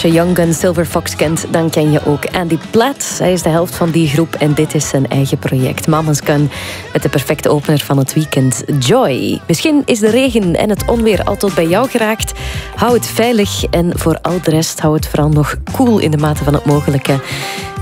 je Young Gun Silver Fox kent, dan ken je ook Andy Platt. Hij is de helft van die groep en dit is zijn eigen project. Mama's Gun met de perfecte opener van het weekend. Joy. Misschien is de regen en het onweer al tot bij jou geraakt. Hou het veilig en voor al de rest hou het vooral nog cool in de mate van het mogelijke.